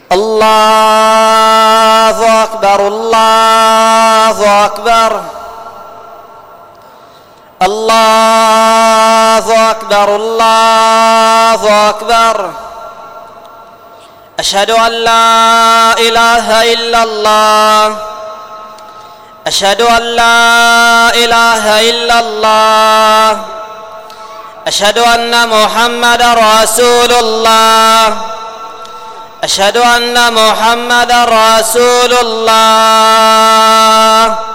الله أكبر الله أكبر الله أكبر الله أكبر. أشهد أن لا إله إلا الله أشهد أن لا إله إلا الله أشهد أن محمدا رسول الله أشهد أن محمدا رسول الله.